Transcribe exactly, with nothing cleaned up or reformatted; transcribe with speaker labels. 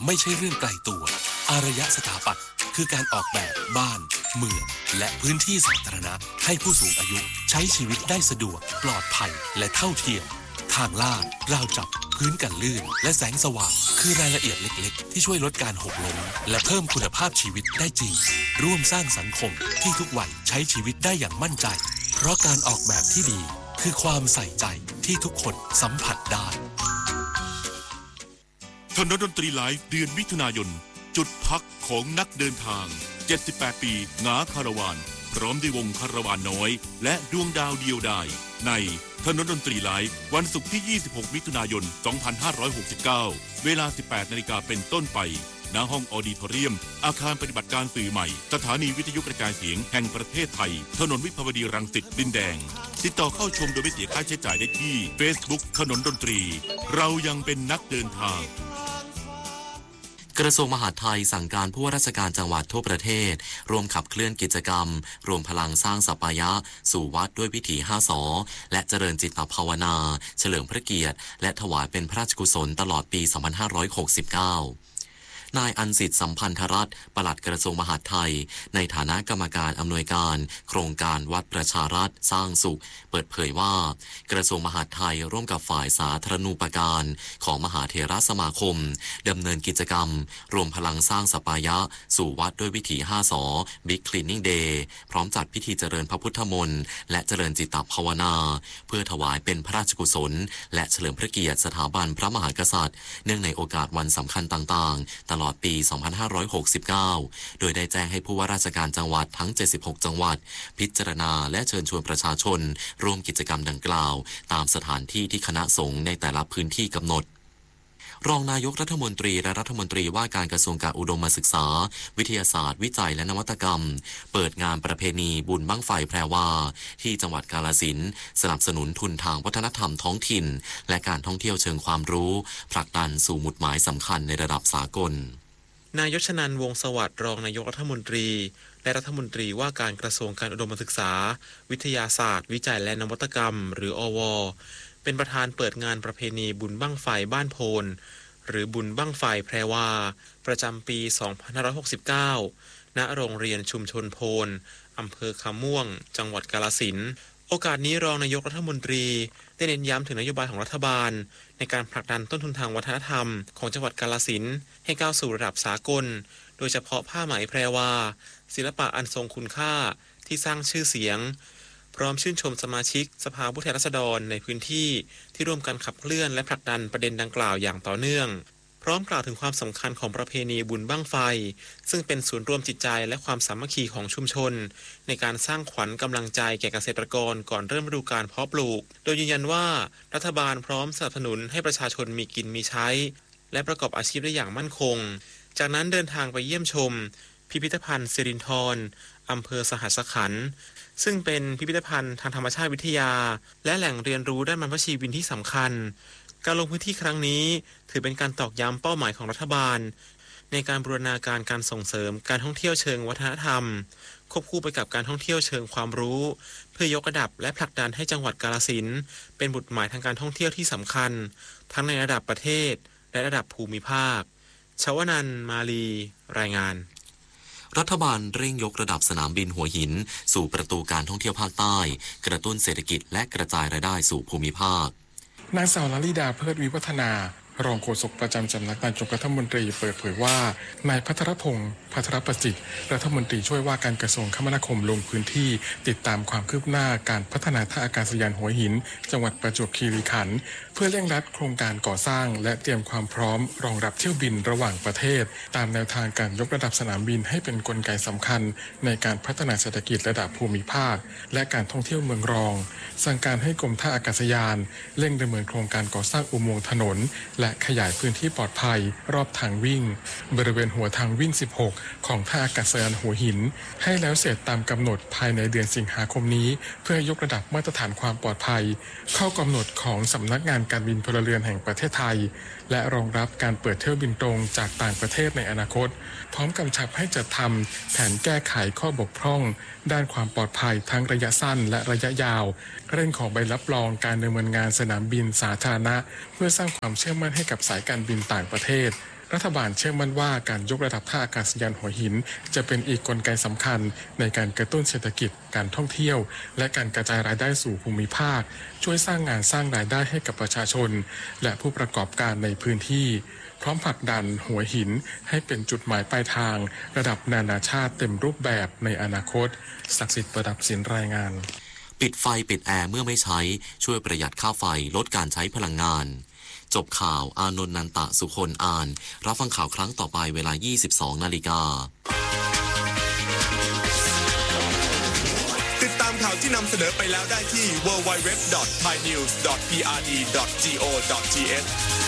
Speaker 1: ไม่ใช่เรื่องไกลตัวอารยสถาปัตย์คือการออกแบบบ้านเมืองและพื้นที่สาธารณะให้ผู้สูงอายุใช้ชีวิตได้สะดวกปลอดภัยและเท่าเทียมทางลาดราวจับพื้นกันลื่นและแสงสว่างคือรายละเอียดเล็กๆที่ช่วยลดการหกล้มและเพิ่มคุณภาพชีวิตได้จริงร่วมสร้างสังคมที่ทุกวัยใช้ชีวิตได้อย่างมั่นใจเพราะการออกแบบที่ดีคือความใส่ใจที่ทุกคนสัมผัสได้
Speaker 2: ถนนดนตรีไลฟ์เดือนมิถุนายนจุดพักของนักเดินทางเจ็ดสิบแปดปีงาคาราวานพร้อมด้วยวงคาราวานน้อยและดวงดาวเดียวดายในถนนดนตรีไลฟ์วันศุกร์ที่ยี่สิบหกมิถุนายนสองพันห้าร้อยหกสิบเก้าเวลา สิบแปดนาฬิกาเป็นต้นไปณห้องออดิทอเรียมอาคารปฏิบัติการสื่อใหม่สถานีวิทยุกระจายเสียงแห่งประเทศไทยถนนวิภาวดีรังสิตดินแดงติดต่อเข้าชมโดยไม่เสียค่าใช้จ่ายได้ที่ Facebook ถนนดนตรีเรายังเป็นนักเดินทาง
Speaker 3: กระทรวงมหาดไทยสั่งการผู้ว่าราชการจังหวัดทั่วประเทศร่วมขับเคลื่อนกิจกรรมรวมพลังสร้างสัปปายะสู่วัดด้วยวิถีห้าสอและเจริญจิตภาวนาเฉลิมพระเกียรติและถวายเป็นพระราชกุศลตลอดปีสองพันห้าร้อยหกสิบเก้านายอันสิทธิ์สัมพันธรัตน์ปลัดกระทรวงมหาดไทยในฐานะกรรมการอำนวยการโครงการวัดประชารัฐสร้างสุขเปิดเผยว่ากระทรวงมหาดไทยร่วมกับฝ่ายสาธารณูปการของมหาเถรสมาคมดำเนินกิจกรรมรวมพลังสร้างสัปปายะสู่วัดด้วยวิถีห้าสอ Big Cleaning Day พร้อมจัดพิธีเจริญพระพุทธมนต์และเจริญจิตตภาวนาเพื่อถวายเป็นพระราชกุศลและเฉลิมพระเกียรติสถาบันพระมหากษัตริย์เนื่องในโอกาสวันสำคัญต่างๆตลอดปี สองพันห้าร้อยหกสิบเก้า โดยได้แจ้งให้ผู้ว่าราชการจังหวัดทั้ง เจ็ดสิบหก จังหวัดพิจารณาและเชิญชวนประชาชนร่วมกิจกรรมดังกล่าวตามสถานที่ที่คณะสงฆ์ในแต่ละพื้นที่กำหนดรองนายกรัฐมนตรีและรัฐมนตรีว่าการกระทรวงการอุดมศึกษาวิทยาศาสตร์วิจัยและนวัตกรรมเปิดงานประเพณีบุญบั้งไฟแพรวาที่จังหวัดกาฬสินธุ์สนับสนุนทุนทางวัฒนธรรมท้องถิ่นและการท่องเที่ยวเชิงความรู้ผลักดันสู่หมุดหมายสำคัญในระดับสากล
Speaker 4: นายชนันท์ วงศ์สวัสดิ์รองนายกรัฐมนตรีและรัฐมนตรีว่าการกระทรวงการอุดมศึกษาวิทยาศาสตร์วิจัยและนวัตกรรมหรืออวเป็นประธานเปิดงานประเพณีบุญบั้งไฟบ้านโพนหรือบุญบั้งไฟแพรวาประจำปีสองพันห้าร้อยหกสิบเก้าณโรงเรียนชุมชนโพนอำเภอคำม่วงจังหวัดกาฬสินธุ์โอกาสนี้รองนายกรัฐมนตรีได้เน้นย้ำถึงนโยบายของรัฐบาลในการผลักดันต้นทุนทางวัฒนธรรมของจังหวัดกาฬสินธุ์ให้ก้าวสู่ระดับสากลโดยเฉพาะผ้าไหมแพรวาศิลปะอันทรงคุณค่าที่สร้างชื่อเสียงพร้อมชื่นชมสมาชิกสภาผู้แทนราษฎรในพื้นที่ที่ร่วมกันขับเคลื่อนและผลักดันประเด็นดังกล่าวอย่างต่อเนื่องพร้อมกล่าวถึงความสำคัญของประเพณีบุญบั้งไฟซึ่งเป็นศูนย์รวมจิตใจและความสามัคคีของชุมชนในการสร้างขวัญกำลังใจแก่เกษตรกรก่อนเริ่มฤดูกาลเพาะปลูกโดยยืนยันว่ารัฐบาลพร้อมสนับสนุนให้ประชาชนมีกินมีใช้และประกอบอาชีพได้อย่างมั่นคงจากนั้นเดินทางไปเยี่ยมชมพิพิธภัณฑ์สิรินธรอำเภอสหัสขันธ์ซึ่งเป็นพิพิธภัณฑ์ทางธรรมชาติวิทยาและแหล่งเรียนรู้ด้านบรรพชีวินที่สำคัญการลงพื้นที่ครั้งนี้ถือเป็นการตอกย้ำเป้าหมายของรัฐบาลในการบูรณาการการส่งเสริมการท่องเที่ยวเชิงวัฒนธรรมควบคู่ไปกับการท่องเที่ยวเชิงความรู้เพื่อยกระดับและผลักดันให้จังหวัดกาฬสินธุ์เป็นบุตรหมายทางการท่องเที่ยวที่สำคัญทั้งในระดับประเทศและระดับภูมิภาคชวนันท์ มาลีรายงาน
Speaker 3: รัฐบาลเร่งยกระดับสนามบินหัวหินสู่ประตูการท่องเที่ยวภาคใต้กระตุ้นเศรษฐกิจและกระจายรายได้สู่ภูมิภาคน
Speaker 5: างสาวลลิดาเพิดวิวัฒนารองโฆษกประจำสำนักนายกรัฐมนตรีเปิดเผยว่านายภัทรพงศ์ภัทรประสิทธิ์รัฐมนตรีช่วยว่าการกระทรวงคมนาคมลงพื้นที่ติดตามความคืบหน้าการพัฒนาท่าอากาศยานหัวหินจังหวัดประจวบคีรีขันธ์เพื่อเร่งรัดโครงการก่อสร้างและเตรียมความพร้อมรองรับเที่ยวบินระหว่างประเทศตามแนวทางการยกระดับสนามบินให้เป็นกลไกสำคัญในการพัฒนาเศรษฐกิจระดับภูมิภาคและการท่องเที่ยวเมืองรองสั่งการให้กรมท่าอากาศยานเร่งดำเนินโครงการก่อสร้างอุโมงค์ถนนและขยายพื้นที่ปลอดภัยรอบทางวิ่งบริเวณหัวทางวิ่งสิบหกของท่าอากาศยานหัวหินให้แล้วเสร็จตามกำหนดภายในเดือนสิงหาคมนี้เพื่อยกระดับมาตรฐานความปลอดภัยเข้ากำหนดของสำนักงานการบินพลเรือนแห่งประเทศไทยและรองรับการเปิดเที่ยวบินตรงจากต่างประเทศในอนาคตพร้อมกำชับให้จัดทำแผนแก้ไขข้อบกพร่องด้านความปลอดภัยทั้งระยะสั้นและระยะยาวเร่งขอใบรับรองการดำเนินงานสนามบินสาธารณะเพื่อสร้างความเชื่อมั่นให้กับสายการบินต่างประเทศรัฐบาลเชื่อมั่นว่าการยกระดับท่าอากาศยานหัวหินจะเป็นอีกกลไกสำคัญในการกระตุ้นเศรษฐกิจการท่องเที่ยวและการกระจายรายได้สู่ภูมิภาคช่วยสร้างงานสร้างรายได้ให้กับประชาชนและผู้ประกอบการในพื้นที่พร้อมผลักดันหัวหินให้เป็นจุดหมายปลายทางระดับนานาชาติเต็มรูปแบบในอนาคตศักดิ์สิทธิ์ประดับศิลป์รายงาน
Speaker 3: ปิดไฟปิดแอร์เมื่อไม่ใช้ช่วยประหยัดค่าไฟลดการใช้พลังงานจบข่าวอานนท์นันตะสุคนอ่านรับฟังข่าวครั้งต่อไปเวลา ยี่สิบสองนาฬิกา
Speaker 6: ติดตามข่าวที่นำเสนอไปแล้วได้ที่ ดับเบิลยู ดับเบิลยู ดับเบิลยู ดอท ไทยนิวส์ ดอท พี อาร์ ดี ดอท จี โอ ดอท ที เอช